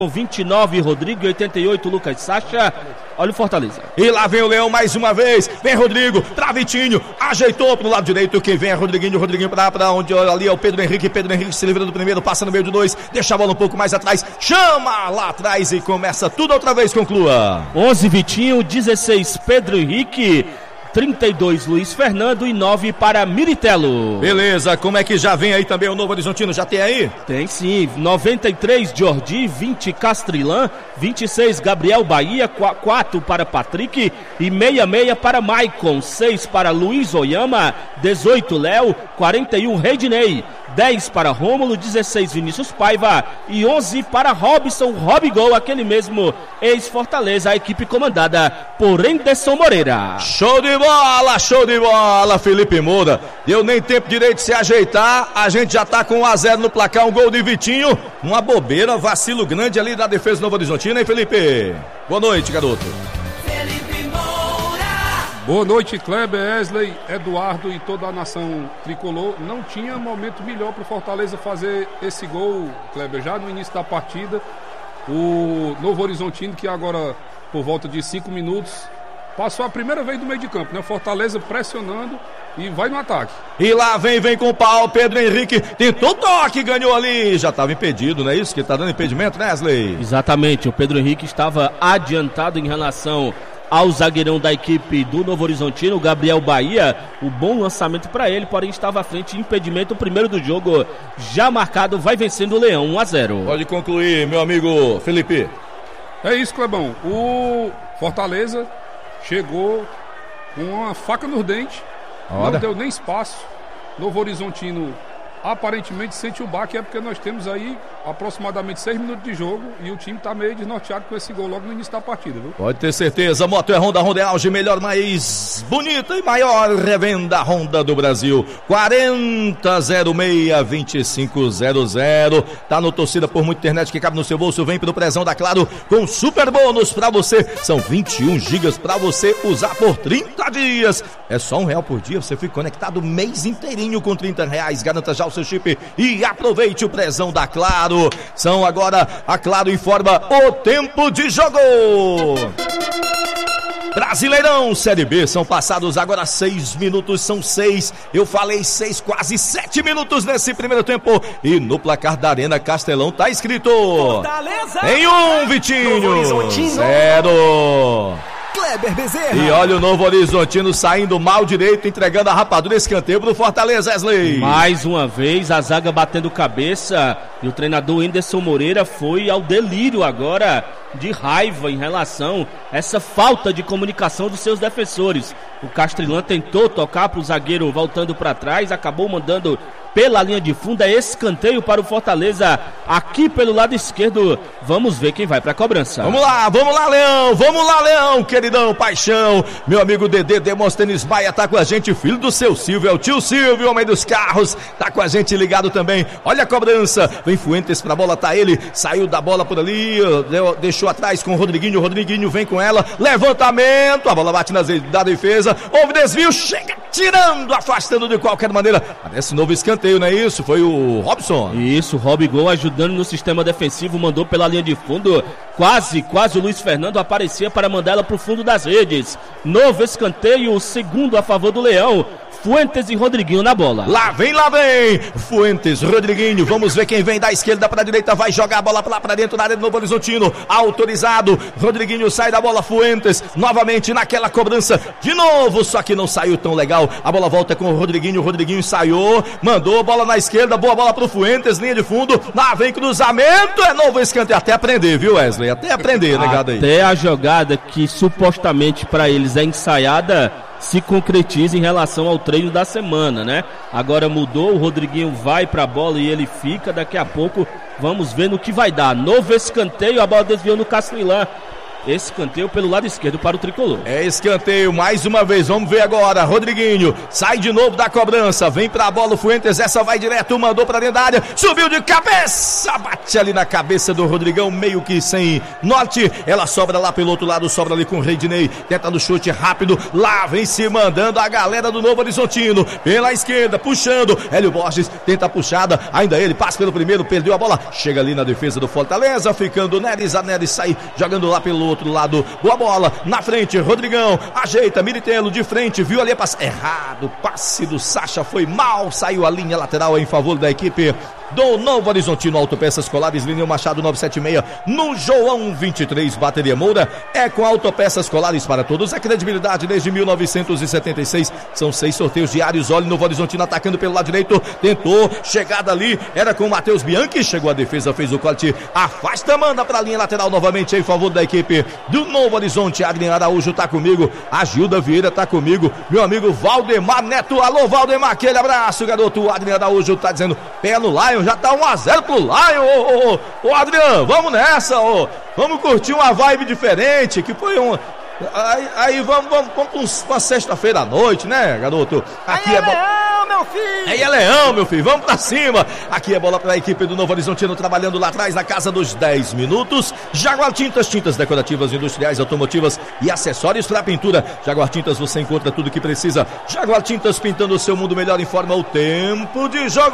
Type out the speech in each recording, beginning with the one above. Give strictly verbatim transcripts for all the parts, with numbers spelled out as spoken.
vinte e nove, Rodrigo, oitenta e oito, Lucas Sacha. Olha o Fortaleza. E lá vem o Leão mais uma vez. Vem Rodrigo, Travitinho, ajeitou pro lado direito. Quem vem é Rodriguinho, Rodriguinho pra, pra onde olha ali é o Pedro Henrique. Pedro Henrique se livra do primeiro, passa no meio de dois, deixa a bola um pouco mais atrás, chama lá atrás e começa tudo outra vez, conclua. onze, Vitinho, dezesseis, Pedro Henrique, trinta e dois, Luiz Fernando e nove para Miritelo. Beleza, como é que já vem aí também o Novo Horizontino? Já tem aí? Tem sim, noventa e três, Jordi, vinte, Castrilã, vinte e seis, Gabriel Bahia, quatro para Patrick e sessenta e seis para Maicon, seis para Luiz Oyama, dezoito, Léo, quarenta e um, Reidinei, dez para Rômulo, dezesseis, Vinícius Paiva e onze para Robson Robigol, aquele mesmo ex-Fortaleza, a equipe comandada por Enderson Moreira. Show de bola, show de bola, Felipe Moura. Deu nem tempo direito de se ajeitar, a gente já tá com um a zero no placar, um gol de Vitinho, uma bobeira, vacilo grande ali da defesa do Novo Horizontino, hein, Felipe? Boa noite, garoto. Boa noite, Kleber, Wesley, Eduardo e toda a nação tricolor. Não tinha momento melhor para o Fortaleza fazer esse gol, Kleber, já no início da partida. O Novo Horizontino, que agora por volta de cinco minutos passou a primeira vez do meio de campo, né? O Fortaleza pressionando e vai no ataque. E lá vem, vem com o pau, Pedro Henrique tentou toque, ganhou ali, já estava impedido, não é isso? Que tá dando impedimento, né, Wesley? Exatamente, o Pedro Henrique estava adiantado em relação ao zagueirão da equipe do Novo Horizontino, o Gabriel Bahia. O bom lançamento para ele, porém estava à frente, impedimento, o primeiro do jogo já marcado, vai vencendo o Leão, um a zero. Pode concluir, meu amigo Felipe. É isso, Clebão, o Fortaleza chegou com uma faca nos dentes, não deu nem espaço. Novo Horizontino aparentemente sente o baque, é porque nós temos aí aproximadamente seis minutos de jogo e o time tá meio desnorteado com esse gol logo no início da partida, viu? Pode ter certeza, moto é Honda, Honda é auge, melhor, mais bonita e maior revenda Honda do Brasil. Quarenta, zero seis, vinte e cinco zero zero. Tá no Torcida por Muito Internet que cabe no seu bolso, vem pro prezão da Claro com super bônus pra você. São vinte e um gigas pra você usar por trinta dias. É só um real por dia, você fica conectado o mês inteirinho com trinta reais. Garanta já o seu chip e aproveite o prezão da Claro. São agora, a Claro informa o tempo de jogo. Brasileirão Série B, são passados agora seis minutos, são seis, eu falei seis, quase sete minutos nesse primeiro tempo, e no placar da Arena Castelão tá escrito Fortaleza em um, Vitinho, zero. Kleber Bezerra. E olha o Novo Horizontino saindo mal direito, entregando a rapadura, escanteio pro Fortaleza, Wesley. Mais uma vez a zaga batendo cabeça e o treinador Enderson Moreira foi ao delírio agora de raiva em relação a essa falta de comunicação dos seus defensores. O Castrilã tentou tocar pro zagueiro voltando para trás, acabou mandando pela linha de fundo, é escanteio para o Fortaleza aqui pelo lado esquerdo. Vamos ver quem vai para a cobrança. Vamos lá, vamos lá, Leão, vamos lá, Leão, queridão, paixão. Meu amigo Dedê Demosthenes Baia tá com a gente, filho do seu Silvio, é o tio Silvio, homem dos carros, tá com a gente ligado também. Olha a cobrança, vem Fuentes pra bola, tá ele, saiu da bola por ali, deixou atrás com o Rodriguinho, o Rodriguinho vem com ela, levantamento, a bola bate na da defesa, houve desvio, chega tirando, afastando de qualquer maneira. Parece novo escanteio, não é isso? Foi o Robson. Isso, Robigol ajudando no sistema defensivo, mandou pela linha de fundo, quase, quase o Luiz Fernando aparecia para mandar ela pro fundo das redes. Novo escanteio, o segundo a favor do Leão. Fuentes e Rodriguinho na bola. Lá vem, lá vem Fuentes, Rodriguinho, vamos ver quem vem da esquerda para a direita, vai jogar a bola lá para dentro da área do Novo Horizontino, autorizado, Rodriguinho sai da bola, Fuentes, novamente naquela cobrança, de novo, só que não saiu tão legal, a bola volta com o Rodriguinho, o Rodriguinho ensaiou, mandou bola na esquerda, boa bola pro Fuentes, linha de fundo, lá vem cruzamento, é novo escanteio, até aprender, viu, Wesley, até aprender, negado aí. Até a jogada que supostamente para eles é ensaiada, se concretiza em relação ao treino da semana, né? Agora mudou, o Rodriguinho vai pra bola e ele fica, daqui a pouco vamos ver no que vai dar. Novo escanteio, a bola desviou no Castrilã. esse escanteio pelo lado esquerdo para o tricolor. É escanteio mais uma vez, vamos ver agora. Rodriguinho sai de novo da cobrança, vem pra bola o Fuentes, essa vai direto, mandou pra dentro da área, subiu de cabeça, bate ali na cabeça do Rodrigão, meio que sem norte, ela sobra lá pelo outro lado, sobra ali com o Reidinei, tenta no chute rápido, lá vem se mandando a galera do Novo Horizontino, pela esquerda, puxando, Hélio Borges tenta a puxada, ainda ele passa pelo primeiro, perdeu a bola, chega ali na defesa do Fortaleza, ficando Neres, a Neres sai jogando lá pelo outro lado, boa bola, na frente, Rodrigão, ajeita, Militelo de frente, viu ali a passe, errado, passe do Sacha foi mal, saiu a linha lateral em favor da equipe do Novo Horizontino. Autopeças Colares, Lineu Machado novecentos e setenta e seis, no João vinte e três, Bateria Moura, é com Autopeças Colares para todos, é credibilidade desde mil novecentos e setenta e seis, são seis sorteios diários, olha o Novo Horizontino atacando pelo lado direito, tentou, chegada ali, era com o Matheus Bianchi, chegou a defesa, fez o corte, afasta, manda para a linha lateral novamente em favor da equipe do Novo Horizonte. Agnes Araújo tá comigo, a Gilda Vieira tá comigo, meu amigo Valdemar Neto, alô Valdemar, aquele abraço, garoto. O Agnes Araújo tá dizendo, pé no Lion, já tá um a zero pro Lion, ô, ô, ô Adriano, vamos nessa, ô, vamos curtir uma vibe diferente, que foi um, aí, aí vamos, vamos, vamos pra sexta-feira à noite, né, garoto, aqui aí é, é bo... leão, meu filho, aí é leão, meu filho, vamos pra cima, aqui é bola pra equipe do Novo Horizontino, trabalhando lá atrás na casa dos dez minutos, Jaguar Tintas, tintas decorativas, industriais, automotivas e acessórios para pintura. Jaguar Tintas, você encontra tudo que precisa. Jaguar Tintas, pintando o seu mundo melhor, informa o tempo de jogo.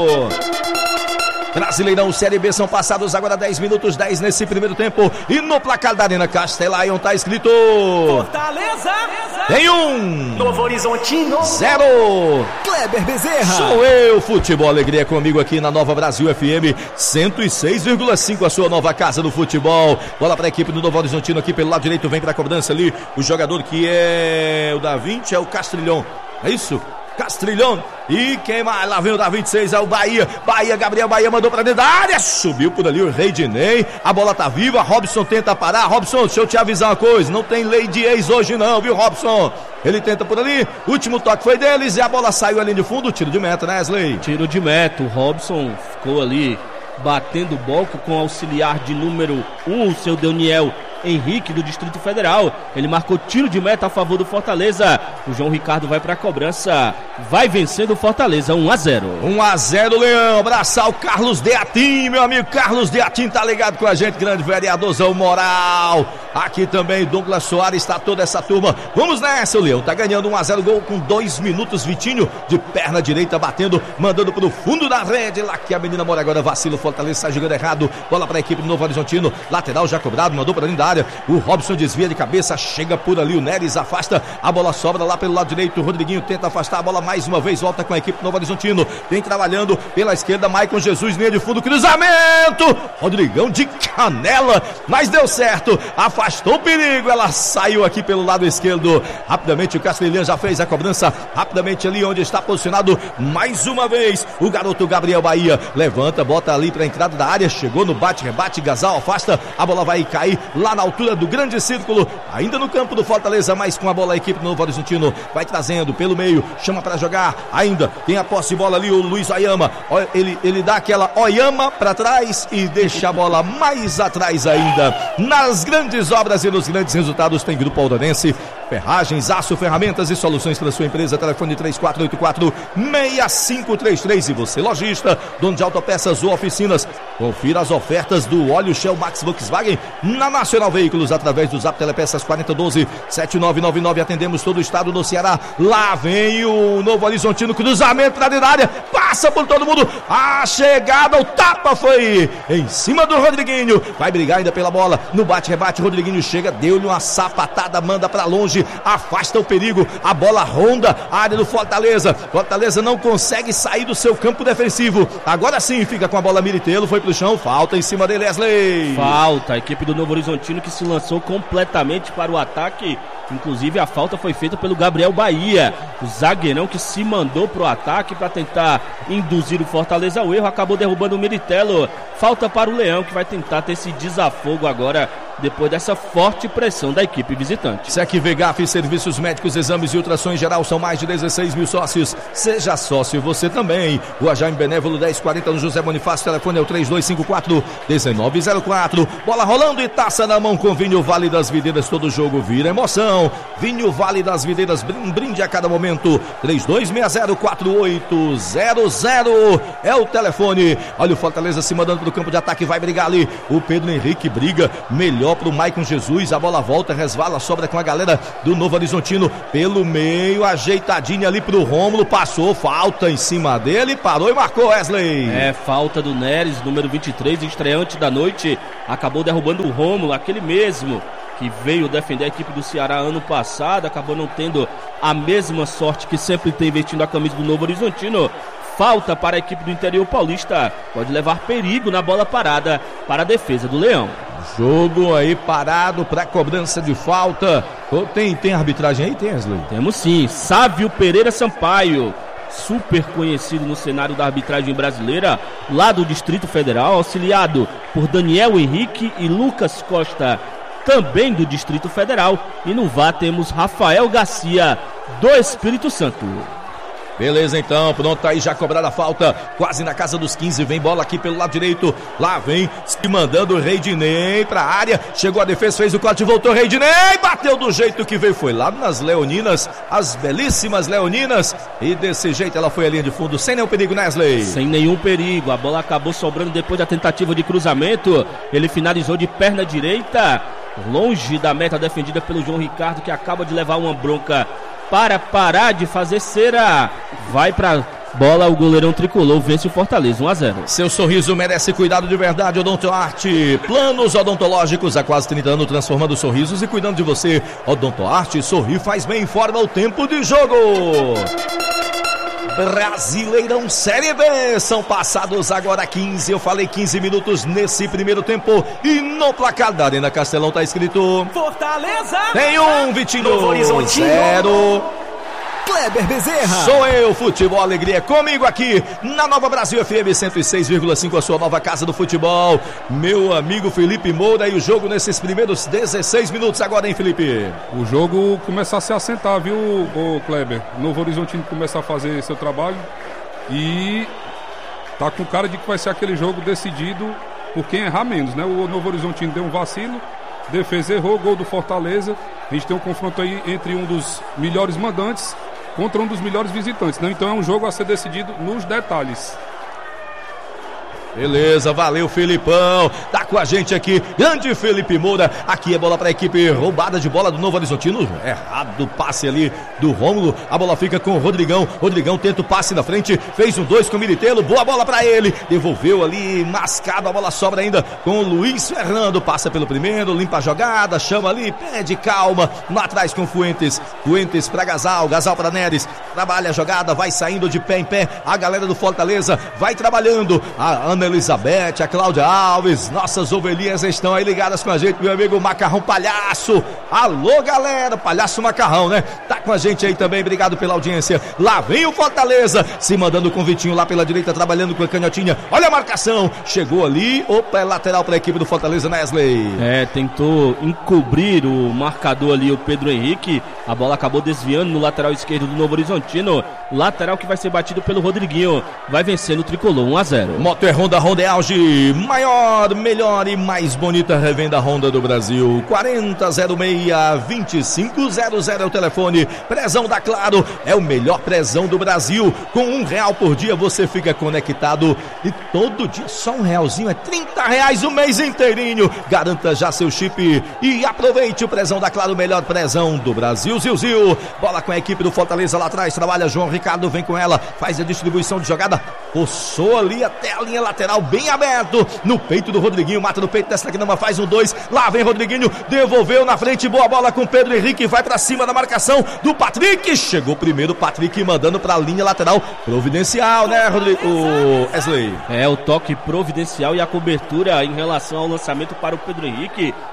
Brasileirão Série B, são passados agora dez minutos, dez nesse primeiro tempo, e no placar da Arena Castelaion tá escrito Fortaleza tem um Novo Horizontino zero. Kleber Bezerra. Sou eu, Futebol Alegria, comigo aqui na Nova Brasil F M cento e seis vírgula cinco, a sua nova casa do futebol. Bola para a equipe do Novo Horizontino aqui pelo lado direito, vem para a cobrança ali o jogador que é o da vinte, é o Castrilhão, é isso? Castrilhão, e quem mais? Lá vem o da vinte e seis, é o Bahia, Bahia, Gabriel Bahia mandou pra dentro da área, subiu por ali o Reidinei, a bola tá viva, Robson tenta parar, Robson, deixa eu te avisar uma coisa, não tem lei de ex hoje não, viu Robson? Ele tenta por ali, último toque foi deles e a bola saiu ali de fundo, tiro de meta, né, Wesley? Tiro de meta, o Robson ficou ali batendo boca com o auxiliar de número um, o seu Daniel Henrique, do Distrito Federal. Ele marcou tiro de meta a favor do Fortaleza. O João Ricardo vai para a cobrança, vai vencendo o Fortaleza um a zero. um a zero, Leão. Abraçar o Carlos Deatim, meu amigo Carlos Deatim tá ligado com a gente, grande vereadorzão moral. Aqui também Douglas Soares, está toda essa turma. Vamos nessa, o Leão tá ganhando um a zero, gol com dois minutos, Vitinho de perna direita batendo, mandando pro fundo da rede, lá que a menina mora agora, vacila, o Fortaleza sai jogando errado, bola pra equipe do Novo Horizontino, lateral já cobrado, mandou pra dentro da área. O Robson desvia de cabeça, chega por ali, o Neres afasta, a bola sobra lá pelo lado direito, o Rodriguinho tenta afastar a bola mais uma vez, volta com a equipe do Novo Horizontino, vem trabalhando pela esquerda, Maicon Jesus, linha de fundo, cruzamento, Rodrigão de canela, mas deu certo, afastou o perigo, ela saiu aqui pelo lado esquerdo, rapidamente o Castelhão já fez a cobrança, rapidamente ali onde está posicionado, mais uma vez, o garoto Gabriel Bahia, levanta, bota ali para a entrada da área, chegou no bate, rebate, Gasal afasta, a bola vai cair lá na altura do grande círculo, ainda no campo do Fortaleza, mas com a bola a equipe do Novo Horizontino vai trazendo pelo meio, chama para jogar, ainda tem a posse de bola ali o Luiz Oyama, ele, ele dá aquela Oyama para trás e deixa a bola mais atrás ainda. Nas grandes obras e nos grandes resultados tem Grupo Aldanense, ferragens, aço, ferramentas e soluções para sua empresa, telefone três quatro oito quatro, seis cinco três três, e você lojista, dono de autopeças ou oficinas, confira as ofertas do óleo Shell Max Volkswagen na Nacional Veículos através do Zap Telepeças quarenta e doze, sete nove nove nove, atendemos todo o estado do Ceará. Lá vem o Novo Horizontino, cruzamento na área, passa por todo mundo, a chegada, o tapa foi em cima do Rodriguinho, vai brigar ainda pela bola, no bate-rebate, Rodriguinho chega, deu-lhe uma sapatada, manda pra longe, afasta o perigo, a bola ronda a área do Fortaleza, Fortaleza não consegue sair do seu campo defensivo, agora sim fica com a bola, Militelo foi pro chão, falta em cima dele, Wesley. Falta, a equipe do Novo Horizontino que se lançou completamente para o ataque, inclusive a falta foi feita pelo Gabriel Bahia, o zagueirão que se mandou pro ataque para tentar induzir o Fortaleza ao erro, acabou derrubando o Militelo, falta para o Leão que vai tentar ter esse desafogo agora depois dessa forte pressão da equipe visitante. Sec Vegaf, serviços médicos, exames e ultrações geral, são mais de dezesseis mil sócios. Seja sócio você também. Rua Jaime Benévolo dez quarenta no José Bonifácio, telefone é o três dois cinco quatro, um nove zero quatro. Bola rolando e taça na mão com Vinho Vale das Videiras, todo jogo vira emoção. Vinho Vale das Videiras, um brinde a cada momento. Três dois seis zero quatro oito zero zero é o telefone. Olha o Fortaleza se mandando pro campo de ataque, vai brigar ali. O Pedro Henrique briga melhor pro Maicon Jesus, a bola volta, resvala, sobra com a galera do Novo Horizontino pelo meio, ajeitadinha ali pro Rômulo, passou, falta em cima dele, parou e marcou. Wesley. É, falta do Neres, número vinte e três, estreante da noite, acabou derrubando o Rômulo, aquele mesmo que veio defender a equipe do Ceará ano passado, acabou não tendo a mesma sorte que sempre tem vestindo a camisa do Novo Horizontino. Falta para a equipe do interior paulista, pode levar perigo na bola parada para a defesa do Leão. Jogo aí parado para cobrança de falta. Oh, tem, tem arbitragem aí, tem, Wesley? Temos sim, Sávio Pereira Sampaio, super conhecido no cenário da arbitragem brasileira, lá do Distrito Federal, auxiliado por Daniel Henrique e Lucas Costa, também do Distrito Federal. E no V A R temos Rafael Garcia, do Espírito Santo. Beleza, então, pronto, aí já cobrada a falta, quase na casa dos quinze, vem bola aqui pelo lado direito, lá vem, se mandando o Reidinei pra área, chegou a defesa, fez o corte, voltou Reidinei, bateu do jeito que veio, foi lá nas Leoninas, as belíssimas Leoninas, e desse jeito ela foi a linha de fundo, sem nenhum perigo, Wesley. Sem nenhum perigo, a bola acabou sobrando depois da tentativa de cruzamento, ele finalizou de perna direita, longe da meta defendida pelo João Ricardo, que acaba de levar uma bronca para parar de fazer cera. Vai pra bola, o goleirão tricolor vence o Fortaleza, um a zero. Seu sorriso merece cuidado de verdade, Odontoarte. Planos odontológicos há quase trinta anos, transformando sorrisos e cuidando de você. Odontoarte, sorrir faz bem, informa o tempo de jogo. Brasileirão Série B, são passados agora quinze, eu falei quinze minutos nesse primeiro tempo, e no placar da Arena Castelão tá escrito Fortaleza tem um, Vitinho, Novo Horizontino zero. Kleber Bezerra. Sou eu, Futebol Alegria, comigo aqui na Nova Brasil F M cento e seis vírgula cinco, a sua nova casa do futebol. Meu amigo Felipe Moura, e o jogo nesses primeiros dezesseis minutos agora, hein, Felipe? O jogo começa a se assentar, viu, o Kleber? Novo Horizontino começa a fazer seu trabalho e tá com cara de que vai ser aquele jogo decidido por quem errar menos, né? O Novo Horizontino deu um vacilo, defesa errou, gol do Fortaleza. A gente tem um confronto aí entre um dos melhores mandantes contra um dos melhores visitantes, né? Então é um jogo a ser decidido nos detalhes. Beleza, valeu, Felipão, tá com a gente aqui, grande Felipe Moura. Aqui é bola pra equipe, roubada de bola do Novo Horizontino, errado o passe ali do Rômulo, a bola fica com o Rodrigão, Rodrigão tenta o passe na frente, fez um dois com o Militelo, boa bola pra ele, devolveu ali, mascado, a bola sobra ainda com o Luiz Fernando, passa pelo primeiro, limpa a jogada, chama ali, pede calma, lá atrás com Fuentes, Fuentes pra Gasal, Gasal pra Neres, trabalha a jogada, vai saindo de pé em pé, a galera do Fortaleza vai trabalhando, a Ana Elizabeth, a Cláudia Alves, nossas ovelhinhas estão aí ligadas com a gente, meu amigo Macarrão Palhaço. Alô, galera, Palhaço Macarrão, né? Tá com a gente aí também, obrigado pela audiência. Lá vem o Fortaleza, se mandando com o Vitinho lá pela direita, trabalhando com a canhotinha. Olha a marcação, chegou ali, opa, é lateral para a equipe do Fortaleza, Wesley. É, tentou encobrir o marcador ali, o Pedro Henrique. A bola acabou desviando no lateral esquerdo do Novo Horizontino. Lateral que vai ser batido pelo Rodriguinho. Vai vencendo o tricolor, um a zero. Moto é Honda, Honda é Auge, maior, melhor e mais bonita revenda Honda do Brasil. Quarenta zero seis, vinte e cinco zero zero é o telefone. Prezão da Claro é o melhor prezão do Brasil. Com um real por dia você fica conectado e todo dia só um realzinho é trinta reais o mês inteirinho. Garanta já seu chip e aproveite o prezão da Claro, o melhor prezão do Brasil. Zil, zil. Bola com a equipe do Fortaleza lá atrás, trabalha João Ricardo, vem com ela, faz a distribuição de jogada, forçou ali até a linha lateral, bem aberto, no peito do Rodriguinho, mata no peito dessa aqui, não faz um dois, lá vem Rodriguinho, devolveu na frente, boa bola com Pedro Henrique, vai pra cima da marcação do Patrick, chegou primeiro Patrick mandando pra linha lateral, providencial, né, Rodrigo, o Wesley? É, o toque providencial e a cobertura em relação ao lançamento para o Pedro Henrique,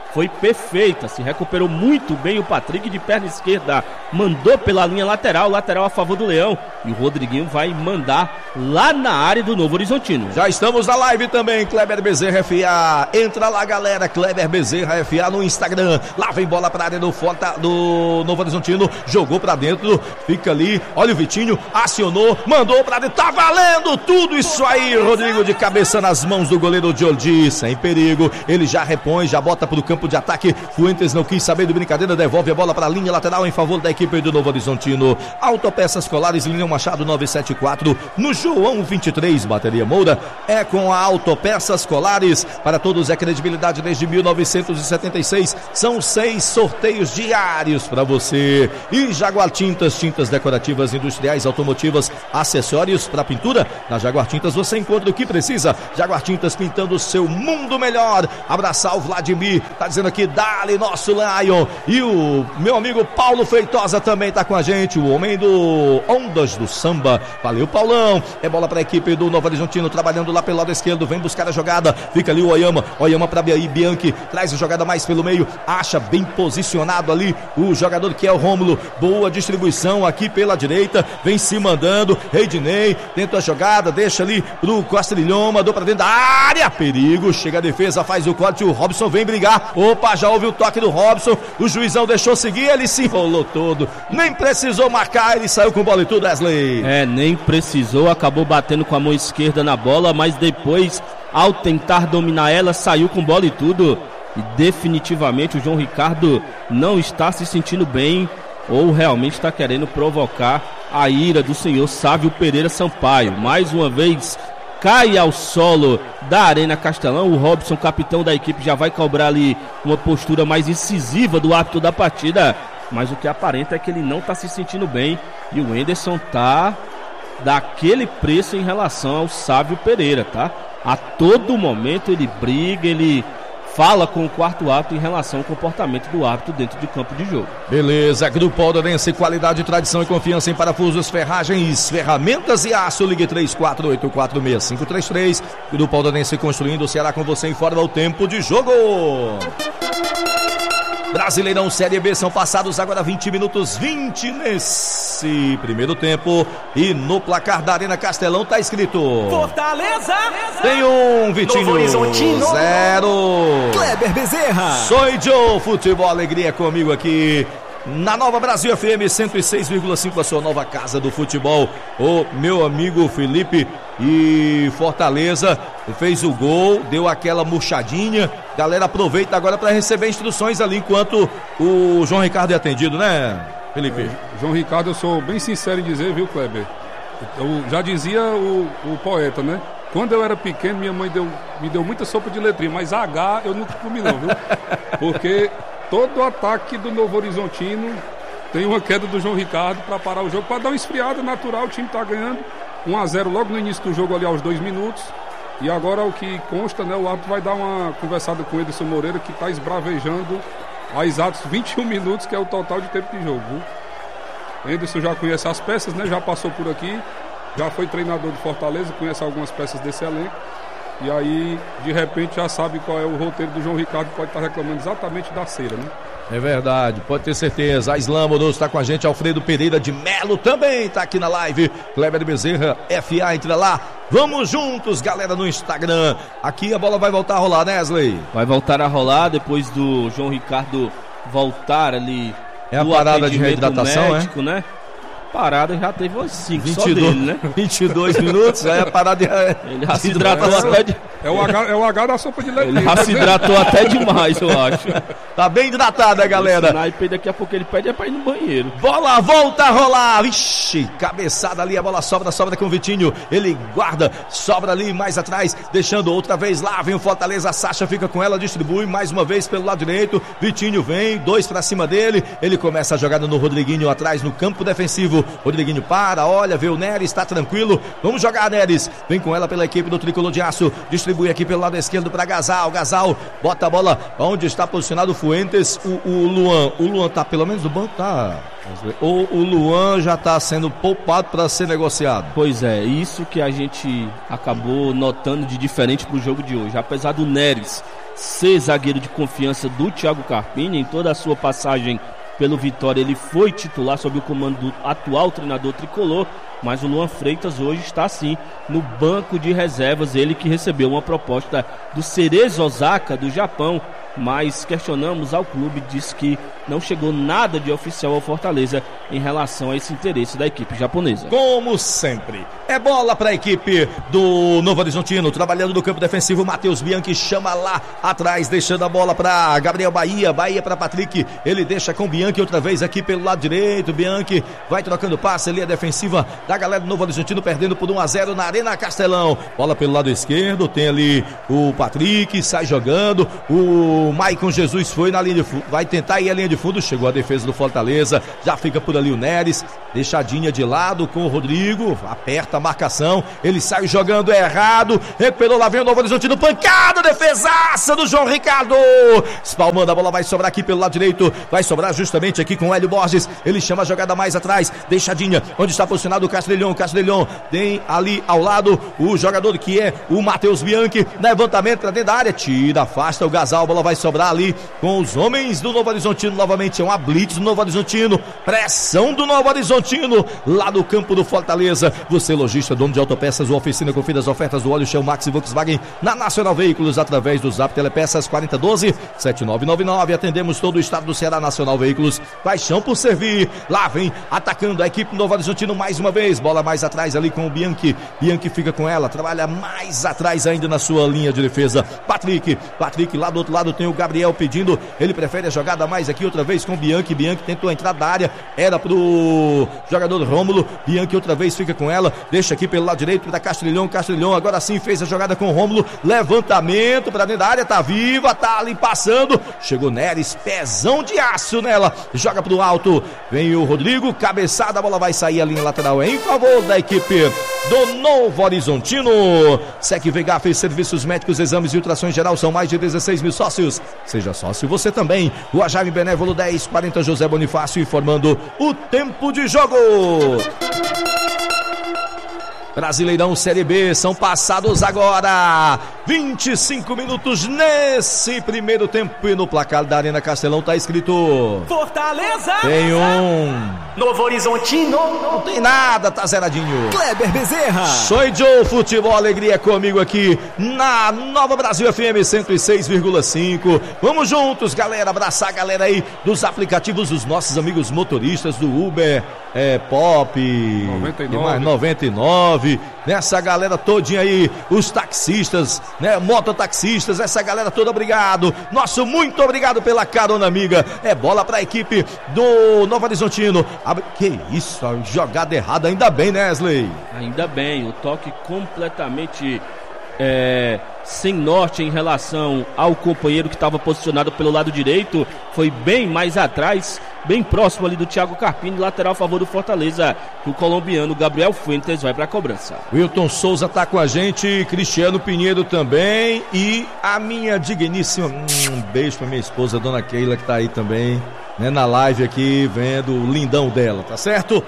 foi perfeita, se recuperou muito bem o Patrick de perna esquerda, mandou pela linha lateral, lateral a favor do Leão, e o Rodriguinho vai mandar lá na área do Novo Horizontino. Já estamos na live também, Kleber Bezerra F A, entra lá galera, Kleber Bezerra F A no Instagram, lá vem bola pra área do, Forta, do Novo Horizontino, jogou pra dentro, fica ali, olha o Vitinho, acionou, mandou pra dentro, tá valendo tudo isso aí, Rodrigo de cabeça nas mãos do goleiro Jordi, sem perigo, ele já repõe, já bota pro campo de ataque, Fuentes não quis saber de brincadeira, devolve a bola para a linha lateral em favor da equipe do Novo Horizontino. Autopeças Colares, Linha Machado novecentos e setenta e quatro, no João vinte e três, Bateria Moura, é com a Autopeças Colares, para todos é credibilidade desde mil novecentos e setenta e seis, são seis sorteios diários para você. E Jaguar Tintas, tintas decorativas, industriais, automotivas, acessórios para pintura, na Jaguar Tintas você encontra o que precisa, Jaguar Tintas pintando o seu mundo melhor. Abraçar o Vladimir, tá dizendo aqui, dale nosso Lion, e o meu amigo Paulo Feitosa também tá com a gente, o homem do Ondas do Samba, valeu Paulão, é bola pra equipe do Novo Horizontino, trabalhando lá pelo lado esquerdo, vem buscar a jogada, fica ali o Oyama, Oyama pra Biaí, Bianchi, traz a jogada mais pelo meio, acha bem posicionado ali o jogador que é o Rômulo, boa distribuição aqui pela direita, vem se mandando, Reidinei, tenta a jogada, deixa ali pro Costrilhão, mandou pra dentro da área, perigo, chega a defesa, faz o corte, o Robson vem brigar, opa, já houve o toque do Robson, o juizão deixou seguir, ele se enrolou todo, nem precisou marcar, ele saiu com bola e tudo, Wesley. É, nem precisou, acabou batendo com a mão esquerda na bola, mas depois, ao tentar dominar ela, saiu com bola e tudo, e definitivamente o João Ricardo não está se sentindo bem, ou realmente está querendo provocar a ira do senhor Sávio Pereira Sampaio, mais uma vez, cai ao solo da Arena Castelão, o Robson, capitão da equipe, já vai cobrar ali uma postura mais incisiva do árbitro da partida, mas o que aparenta é que ele não está se sentindo bem, e o Anderson tá daquele preço em relação ao Sávio Pereira, tá? A todo momento ele briga, ele fala com o quarto árbitro em relação ao comportamento do árbitro dentro de campo de jogo. Beleza, Grupo Aldorense, qualidade, tradição e confiança em parafusos, ferragens, ferramentas e aço. Ligue três quatro oito quatro seis cinco três três. Grupo Aldorense construindo o Ceará com você, informa o tempo de jogo. Brasileirão Série B, são passados agora vinte minutos, vinte nesse primeiro tempo, e no placar da Arena Castelão tá escrito Fortaleza tem um, Vitinho zero. Kleber Bezerra. Sou Joe, futebol, alegria comigo aqui na Nova Brasil F M cento e seis vírgula cinco, a sua nova casa do futebol. O meu amigo Felipe, e Fortaleza fez o gol, deu aquela murchadinha. Galera, aproveita agora para receber instruções ali enquanto o João Ricardo é atendido, né, Felipe? É, João Ricardo, eu sou bem sincero em dizer, viu, Kleber? Eu já dizia o, o poeta, né? Quando eu era pequeno, minha mãe deu, me deu muita sopa de letrinha, mas H eu nunca comi não, viu? Porque todo ataque do Novo Horizontino tem uma queda do João Ricardo para parar o jogo, para dar uma esfriada natural. O time está ganhando um a zero logo no início do jogo, ali aos dois minutos. E agora, o que consta, né, o árbitro vai dar uma conversada com o Edson Moreira, que está esbravejando há exatos vinte e um minutos, que é o total de tempo de jogo, viu? Edson já conhece as peças, né, já passou por aqui, já foi treinador de Fortaleza, conhece algumas peças desse elenco. E aí, de repente, já sabe qual é o roteiro do João Ricardo, pode estar reclamando exatamente da cera, né? É verdade, pode ter certeza. A Islâmoros está com a gente, Alfredo Pereira de Melo também está aqui na live. Kleber Bezerra, F A, entra lá. Vamos juntos, galera, no Instagram. Aqui a bola vai voltar a rolar, né, Wesley? Vai voltar a rolar depois do João Ricardo voltar ali. É a parada de reidratação, médico, é? né? Parada já teve umas cinco vinte e dois, só dele, né? vinte e dois minutos, aí a parada de... Ele já se hidratou até de... É o, H, é o H da sopa de leite. Ele já se hidratou até demais, eu acho. Tá bem hidratada, galera. Sniper, daqui a pouco ele pede é pra ir no banheiro. Bola volta a rolar. Ixi, cabeçada ali, a bola sobra, sobra com o Vitinho. Ele guarda, sobra ali mais atrás, deixando outra vez lá. Vem o Fortaleza, a Sacha fica com ela, distribui mais uma vez pelo lado direito. Vitinho vem, dois pra cima dele. Ele começa a jogada no Rodriguinho atrás, no campo defensivo. Rodriguinho para, olha, vê o Neres, tá tranquilo. Vamos jogar, Neres. Vem com ela pela equipe do Tricolor de Aço. Distribui aqui pelo lado esquerdo para Gasal. Gasal bota a bola onde está posicionado o Fuentes. O, o Luan. O Luan tá pelo menos no banco, tá? Ou o Luan já tá sendo poupado para ser negociado? Pois é, isso que a gente acabou notando de diferente pro jogo de hoje. Apesar do Neres ser zagueiro de confiança do Thiago Carpini. Em toda a sua passagem pelo Vitória, ele foi titular sob o comando do atual treinador tricolor, mas o Luan Freitas hoje está sim no banco de reservas, ele que recebeu uma proposta do Cerezo Osaka do Japão, mas questionamos ao clube, disse que não chegou nada de oficial ao Fortaleza em relação a esse interesse da equipe japonesa. Como sempre, é bola para a equipe do Novo Horizontino, trabalhando no campo defensivo. Matheus Bianchi chama lá atrás, deixando a bola para Gabriel Bahia, Bahia para Patrick, ele deixa com Bianchi outra vez aqui pelo lado direito. Bianchi vai trocando passe, ali a defensiva da galera do Novo Horizontino, perdendo por um a zero na Arena Castelão. Bola pelo lado esquerdo, tem ali o Patrick, sai jogando, o Maicon Jesus foi na linha de fundo, vai tentar ir à linha de fundo, chegou a defesa do Fortaleza, já fica por ali o Neres, deixadinha de lado com o Rodrigo, aperta a marcação, ele sai jogando errado, recuperou, lá vem o Novo Horizontino, pancada, defesaça do João Ricardo, espalmando, a bola vai sobrar aqui pelo lado direito, vai sobrar justamente aqui com o Hélio Borges, ele chama a jogada mais atrás, deixadinha, onde está posicionado o Castelhão, Castelhão tem ali ao lado o jogador que é o Matheus Bianchi, levantamento para dentro da área, tira, afasta o Gasal, a bola vai sobrar ali com os homens do Novo Horizontino, novamente é uma blitz do Novo Horizontino, pressão do Novo Horizontino, lá no campo do Fortaleza. Você lojista, dono de autopeças ou oficina, confira as ofertas do óleo Shell Max e Volkswagen na Nacional Veículos, através do Zap Telepeças quarenta doze, sete nove nove nove, atendemos todo o estado do Ceará. Nacional Veículos, paixão por servir, lá vem atacando a equipe do Novo Horizontino mais uma vez, bola mais atrás ali com o Bianchi, Bianchi fica com ela, trabalha mais atrás ainda na sua linha de defesa, Patrick, Patrick lá do outro lado tem o Gabriel pedindo, ele prefere a jogada mais aqui outra vez com o Bianchi, Bianchi tentou entrar da área, era pro jogador Rômulo, Bianchi outra vez fica com ela, deixa aqui pelo lado direito da Castelhão, Castelhão agora sim fez a jogada com o Rômulo, levantamento pra dentro da área, tá viva, tá ali passando, chegou Neres, pezão de aço nela, joga pro alto, vem o Rodrigo, cabeçada, a bola vai sair, a linha lateral é em favor da equipe do Novo Horizontino. Sec Vega fez serviços médicos, exames e ultrassons geral, são mais de dezesseis mil sócios, seja sócio você também. O Jaime Benévolo dez quarenta José Bonifácio informando o tempo de jogo. Brasileirão Série B, são passados agora vinte e cinco minutos nesse primeiro tempo e no placar da Arena Castelão tá escrito Fortaleza! Tem um Novo Horizontino! Não tem nada, tá zeradinho. Kleber Bezerra! Sou Joe Futebol, alegria comigo aqui na Nova Brasil F M cento e seis vírgula cinco. Vamos juntos, galera, abraçar a galera aí dos aplicativos, os nossos amigos motoristas do Uber, é, Pop, noventa e nove. Mais noventa e nove, nessa galera todinha aí, os taxistas, né, mototaxistas, essa galera toda, obrigado, nosso muito obrigado pela carona amiga, é bola pra equipe do Novo Horizontino, Abre... que isso, a jogada errada, ainda bem, né, Wesley? Ainda bem, o toque completamente é, sem norte em relação ao companheiro que estava posicionado pelo lado direito, foi bem mais atrás, bem próximo ali do Thiago Carpini, lateral a favor do Fortaleza, que o colombiano Gabriel Fuentes vai para a cobrança. Wilton Souza tá com a gente, Cristiano Pinheiro também e a minha digníssima, um beijo pra minha esposa, dona Keila, que tá aí também, né, na live aqui, vendo o lindão dela, tá certo?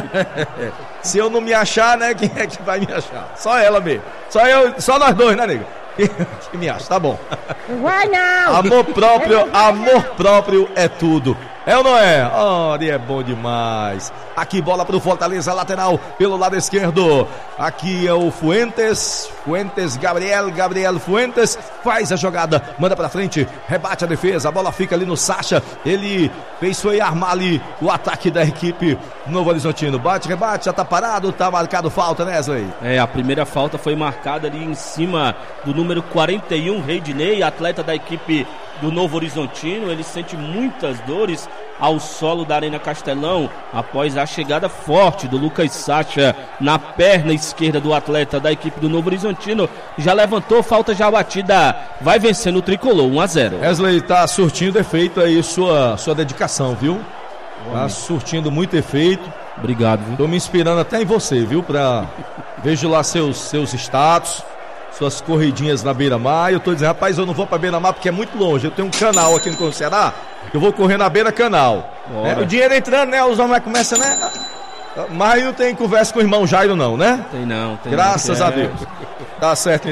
Se eu não me achar, né, quem é que vai me achar? Só ela mesmo, só eu, só nós dois, né, nega? Que me acha, tá bom. Vai não! Amor próprio, amor próprio é tudo. É ou não é? Olha, é bom demais. Aqui bola pro Fortaleza, lateral pelo lado esquerdo. Aqui é o Fuentes, Fuentes, Gabriel, Gabriel Fuentes faz a jogada, manda pra frente, rebate a defesa, a bola fica ali no Sacha. Ele fez foi armar ali o ataque da equipe Novo Horizontino. Bate, rebate, já tá parado, tá marcado falta, né, Wesley? É, a primeira falta foi marcada ali em cima do número quarenta e um, Reidney, atleta da equipe do Novo Horizontino. Ele sente muitas dores ao solo da Arena Castelão após a chegada forte do Lucas Sacha na perna esquerda do atleta da equipe do Novo Horizontino. Já levantou, falta já batida, vai vencendo o tricolor, um a zero. Wesley, tá surtindo efeito aí sua, sua dedicação, viu? Tá surtindo muito efeito. Obrigado, viu? Tô me inspirando até em você, viu? Pra... Vejo lá seus, seus status, suas corridinhas na beira-mar. Eu tô dizendo, rapaz, eu não vou pra beira-mar porque é muito longe. Eu tenho um canal aqui no Ceará, eu vou correr na beira-canal. É, o dinheiro entrando, né? Os homens começam, né? Mas não tem conversa com o irmão Jairo, não, né? Tem não. Tem Graças não, a Deus. Tá certo, então.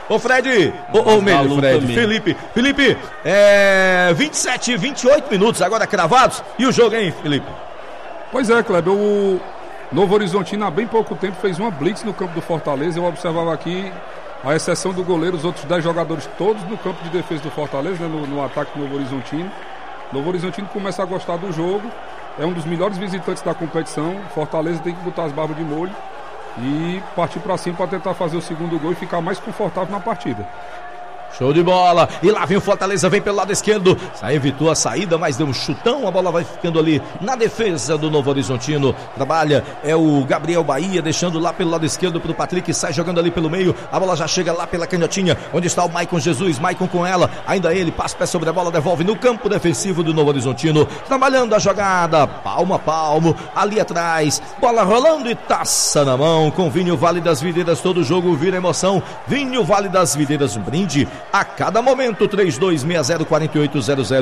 Ô Fred, ô, ô meio, Fred, também. Felipe, Felipe, é vinte e sete, vinte e oito minutos agora cravados, e o jogo, hein, Felipe? Pois é, Kleber, o Novo Horizontino há bem pouco tempo fez uma blitz no campo do Fortaleza. Eu observava aqui, a exceção do goleiro, os outros dez jogadores todos no campo de defesa do Fortaleza, né, no, no ataque do Novo Horizontino. Novo Horizontino começa a gostar do jogo, é um dos melhores visitantes da competição. Fortaleza tem que botar as barbas de molho e partir para cima para tentar fazer o segundo gol e ficar mais confortável na partida. Show de bola, e lá vem o Fortaleza, vem pelo lado esquerdo, sai, evitou a saída, mas deu um chutão, a bola vai ficando ali na defesa do Novo Horizontino, trabalha, é o Gabriel Bahia, deixando lá pelo lado esquerdo pro Patrick, sai jogando ali pelo meio, a bola já chega lá pela canhotinha, onde está o Maicon Jesus, Maicon com ela, ainda ele, passa o pé sobre a bola, devolve no campo defensivo do Novo Horizontino, trabalhando a jogada, palmo a palmo, ali atrás, bola rolando e taça na mão, com Vinho Vale das Videiras, todo jogo vira emoção, Vinho Vale das Videiras, um brinde a cada momento. Três dois seis zero, quatro oito zero zero